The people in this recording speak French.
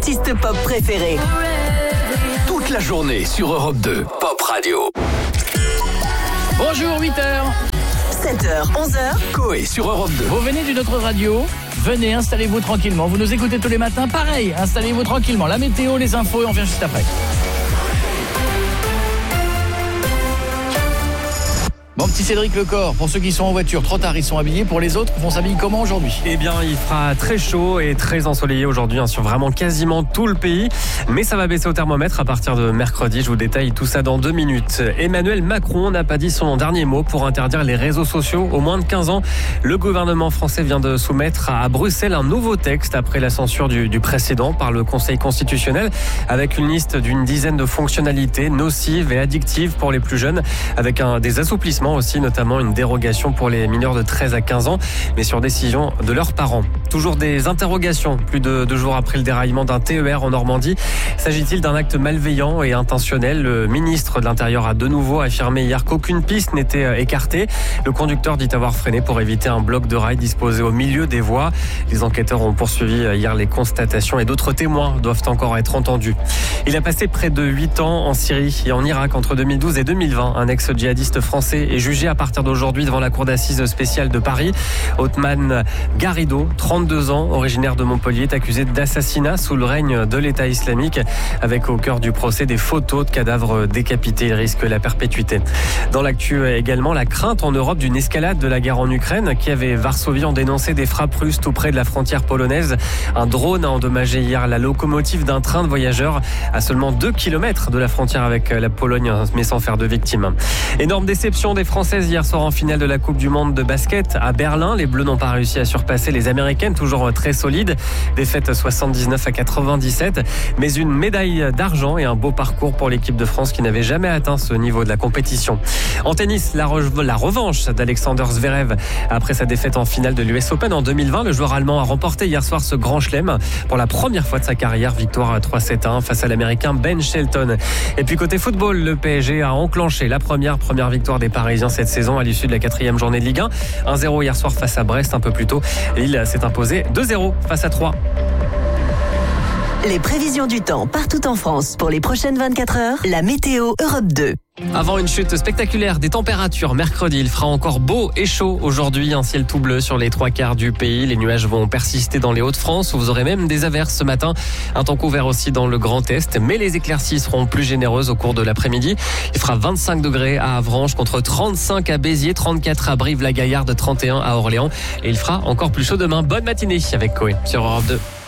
artistes pop préférés. Toute la journée sur Europe 2, Pop Radio. Bonjour, 8h. 7h, 11h. Coé sur Europe 2. Vous venez d'une autre radio, venez, installez-vous tranquillement. Vous nous écoutez tous les matins, pareil, installez-vous tranquillement. La météo, les infos et on vient juste après. Bon, petit Cédric Lecor, pour ceux qui sont en voiture, trop tard, ils sont habillés. Pour les autres, on s'habille comment aujourd'hui ? Eh bien, il fera très chaud et très ensoleillé aujourd'hui sur vraiment quasiment tout le pays. Mais ça va baisser au thermomètre à partir de mercredi. Je vous détaille tout ça dans 2 minutes. Emmanuel Macron n'a pas dit son dernier mot pour interdire les réseaux sociaux aux moins de 15 ans. Le gouvernement français vient de soumettre à Bruxelles un nouveau texte après la censure du précédent par le Conseil constitutionnel, avec une liste d'une dizaine de fonctionnalités nocives et addictives pour les plus jeunes, avec des assouplissements aussi, notamment une dérogation pour les mineurs de 13 à 15 ans, mais sur décision de leurs parents. Toujours des interrogations, plus de 2 jours après le déraillement d'un TER en Normandie. S'agit-il d'un acte malveillant et intentionnel ? Le ministre de l'Intérieur a de nouveau affirmé hier qu'aucune piste n'était écartée. Le conducteur dit avoir freiné pour éviter un bloc de rail disposé au milieu des voies. Les enquêteurs ont poursuivi hier les constatations et d'autres témoins doivent encore être entendus. Il a passé près de 8 ans en Syrie et en Irak entre 2012 et 2020. Un ex-djihadiste français est jugé à partir d'aujourd'hui devant la cour d'assises spéciale de Paris. Othman Garrido, 32 ans, originaire de Montpellier, est accusé d'assassinat sous le règne de l'État islamique, avec au cœur du procès des photos de cadavres décapités. Il risque la perpétuité. Dans l'actu également, la crainte en Europe d'une escalade de la guerre en Ukraine. Kiev et Varsovie ont dénoncé des frappes russes tout près de la frontière polonaise. Un drone a endommagé hier la locomotive d'un train de voyageurs à seulement 2 km de la frontière avec la Pologne, mais sans faire de victimes. Énorme déception des Françaises hier soir en finale de la Coupe du Monde de basket à Berlin. Les Bleus n'ont pas réussi à surpasser les Américaines, toujours très solides. Défaite 79 à 97, mais une médaille d'argent et un beau parcours pour l'équipe de France qui n'avait jamais atteint ce niveau de la compétition. En tennis, la revanche d'Alexander Zverev après sa défaite en finale de l'US Open en 2020. Le joueur allemand a remporté hier soir ce grand chelem pour la première fois de sa carrière. Victoire 3-7-1 face à l'Américain Ben Shelton. Et puis côté football, le PSG a enclenché la première victoire des Parisiens cette saison à l'issue de la 4e journée de Ligue 1. 1-0 hier soir face à Brest un peu plus tôt. Lille s'est imposé 2-0 face à 3. Les prévisions du temps partout en France pour les prochaines 24 heures. La météo Europe 2. Avant une chute spectaculaire des températures, mercredi, il fera encore beau et chaud aujourd'hui. Un ciel tout bleu sur les 3/4 du pays. Les nuages vont persister dans les Hauts-de-France où vous aurez même des averses ce matin. Un temps couvert aussi dans le Grand Est. Mais les éclaircies seront plus généreuses au cours de l'après-midi. Il fera 25 degrés à Avranches contre 35 à Béziers, 34 à Brive-la-Gaillarde, 31 à Orléans. Et il fera encore plus chaud demain. Bonne matinée avec Coé sur Europe 2.